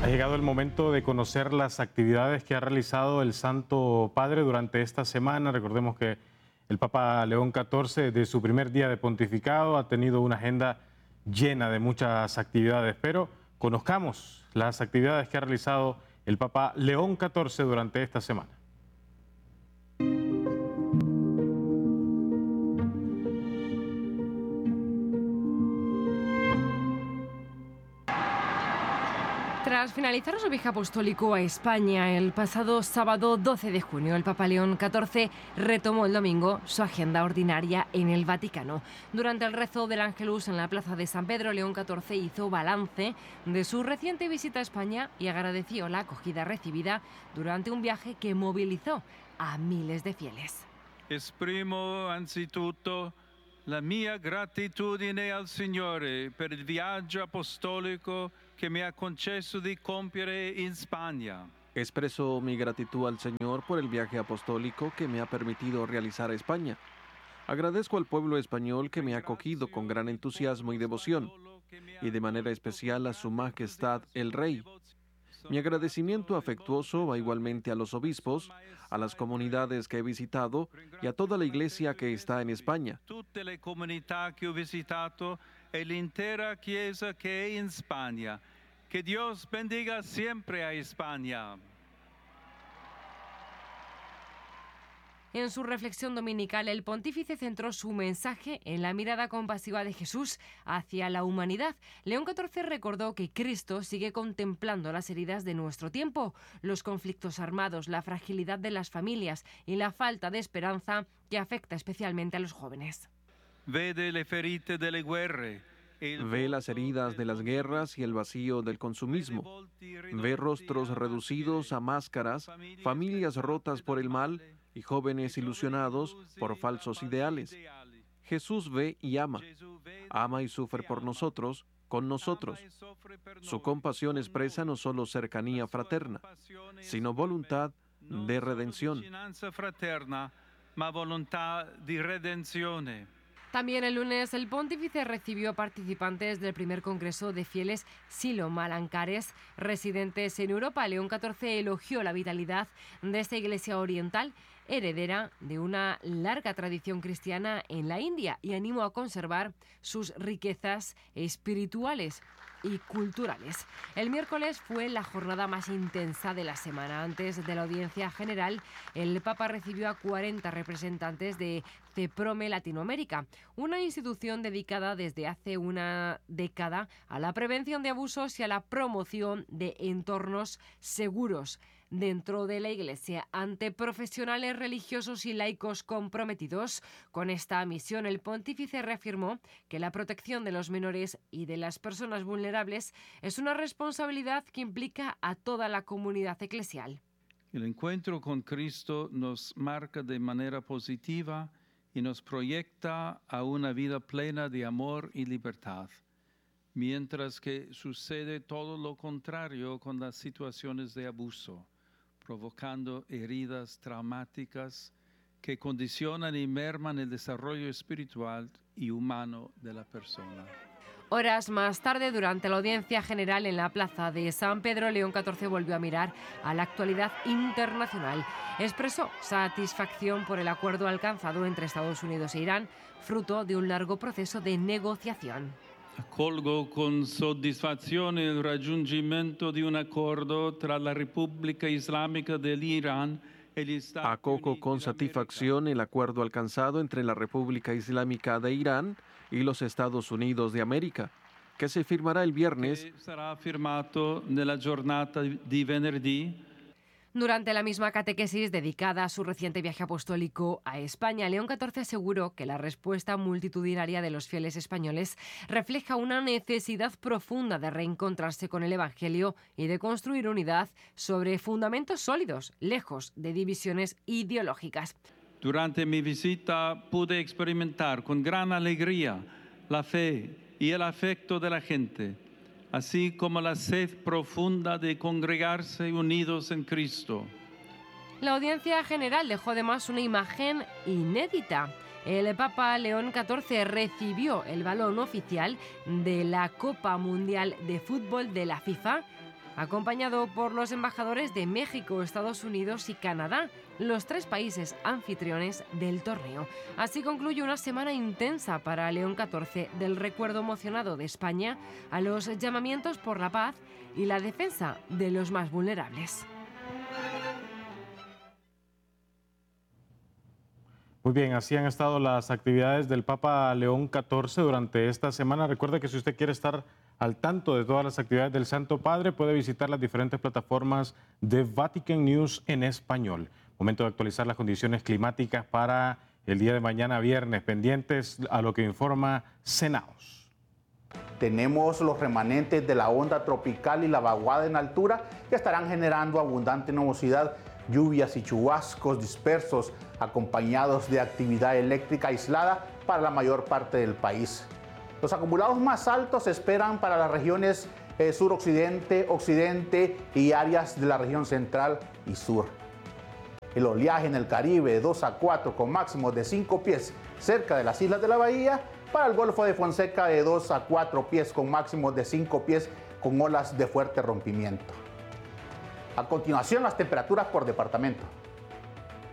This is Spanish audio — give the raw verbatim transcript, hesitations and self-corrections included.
Ha llegado el momento de conocer las actividades que ha realizado el Santo Padre durante esta semana. Recordemos que el Papa León catorce, desde su primer día de pontificado, ha tenido una agenda llena de muchas actividades, pero conozcamos las actividades que ha realizado el Papa León catorce durante esta semana. Tras finalizar su viaje apostólico a España el pasado sábado doce de junio, el Papa León catorce retomó el domingo su agenda ordinaria en el Vaticano. Durante el rezo del Ángelus en la plaza de San Pedro, León catorce hizo balance de su reciente visita a España y agradeció la acogida recibida durante un viaje que movilizó a miles de fieles. Esprimo anzitutto la mia gratitudine al Signore per il viaggio apostolico que me ha concesso di compiere in Spagna. Expreso mi gratitud al Señor por el viaje apostólico que me ha permitido realizar a España. Agradezco al pueblo español que me ha acogido con gran entusiasmo y devoción, y de manera especial a Su Majestad el Rey. Mi agradecimiento afectuoso va igualmente a los obispos, a las comunidades que he visitado y a toda la iglesia que está en España. Tutte le comunità che ho visitato e l'intera Chiesa che è in Spagna. Que Dios bendiga siempre a España. En su reflexión dominical, el pontífice centró su mensaje en la mirada compasiva de Jesús hacia la humanidad. León catorce recordó que Cristo sigue contemplando las heridas de nuestro tiempo, los conflictos armados, la fragilidad de las familias y la falta de esperanza que afecta especialmente a los jóvenes. Vede le ferite delle guerre. Ve las heridas de las guerras y el vacío del consumismo. Ve rostros reducidos a máscaras, familias rotas por el mal y jóvenes ilusionados por falsos ideales. Jesús ve y ama. Ama y sufre por nosotros, con nosotros. Su compasión expresa no solo cercanía fraterna, sino voluntad de redención. También el lunes el pontífice recibió a participantes del primer congreso de fieles silo-malancares residentes en Europa. León catorce elogió la vitalidad de esta iglesia oriental, heredera de una larga tradición cristiana en la India, y animó a conservar sus riquezas espirituales y culturales. El miércoles fue la jornada más intensa de la semana. Antes de la audiencia general, el Papa recibió a cuarenta representantes de CEPROME Latinoamérica, una institución dedicada desde hace una década a la prevención de abusos y a la promoción de entornos seguros dentro de la Iglesia. Ante profesionales religiosos y laicos comprometidos con esta misión, el pontífice reafirmó que la protección de los menores y de las personas vulnerables es una responsabilidad que implica a toda la comunidad eclesial. El encuentro con Cristo nos marca de manera positiva y nos proyecta a una vida plena de amor y libertad, mientras que sucede todo lo contrario con las situaciones de abuso, provocando heridas traumáticas que condicionan y merman el desarrollo espiritual y humano de la persona. Horas más tarde, durante la audiencia general en la plaza de San Pedro, León catorce volvió a mirar a la actualidad internacional. Expresó satisfacción por el acuerdo alcanzado entre Estados Unidos e Irán, fruto de un largo proceso de negociación. Accolgo con soddisfazione il raggiungimento di un accordo tra la Repubblica Islamica dell'Iran e gli Stati Acojo con satisfacción el acuerdo alcanzado entre la República Islámica de Irán y los Estados Unidos de América, que se firmará el viernes. che sarà firmato nella giornata di venerdì. Durante la misma catequesis dedicada a su reciente viaje apostólico a España, León catorce aseguró que la respuesta multitudinaria de los fieles españoles refleja una necesidad profunda de reencontrarse con el Evangelio y de construir unidad sobre fundamentos sólidos, lejos de divisiones ideológicas. Durante mi visita pude experimentar con gran alegría la fe y el afecto de la gente, así como la sed profunda de congregarse unidos en Cristo. La audiencia general dejó además una imagen inédita. El Papa León catorce recibió el balón oficial de la Copa Mundial de Fútbol de la FIFA acompañado por los embajadores de México, Estados Unidos y Canadá, los tres países anfitriones del torneo. Así concluye una semana intensa para León catorce, del recuerdo emocionado de España a los llamamientos por la paz y la defensa de los más vulnerables. Muy bien, así han estado las actividades del Papa León catorce durante esta semana. Recuerde que si usted quiere estar al tanto de todas las actividades del Santo Padre, puede visitar las diferentes plataformas de Vatican News en español. Momento de actualizar las condiciones climáticas para el día de mañana viernes, pendientes a lo que informa Cenaos. Tenemos los remanentes de la onda tropical y la vaguada en altura que estarán generando abundante nubosidad, lluvias y chubascos dispersos acompañados de actividad eléctrica aislada para la mayor parte del país. Los acumulados más altos se esperan para las regiones eh, suroccidente, occidente y áreas de la región central y sur. El oleaje en el Caribe de dos a cuatro con máximos de cinco pies cerca de las islas de la bahía, para el Golfo de Fonseca de dos a cuatro pies con máximos de cinco pies con olas de fuerte rompimiento. A continuación, las temperaturas por departamento.